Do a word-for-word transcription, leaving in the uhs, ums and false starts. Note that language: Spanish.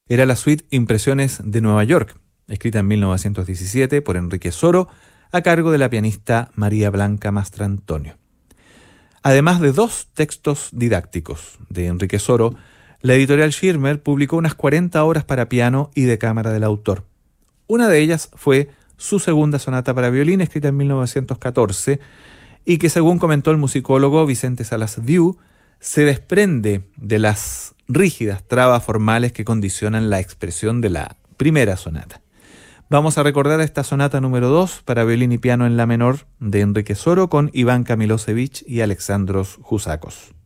Era la suite Impresiones de Nueva York, escrita en mil novecientos diecisiete por Enrique Soro, a cargo de la pianista María Blanca Mastrantonio. Además de dos textos didácticos de Enrique Soro, la editorial Schirmer publicó unas cuarenta obras para piano y de cámara del autor. Una de ellas fue su segunda sonata para violín, escrita en mil novecientos catorce, y que, según comentó el musicólogo Vicente Salas Diu, se desprende de las rígidas trabas formales que condicionan la expresión de la primera sonata. Vamos a recordar esta sonata número dos para violín y piano en la menor de Enrique Soro con Iván Kamilosevic y Alexandros Jusakos.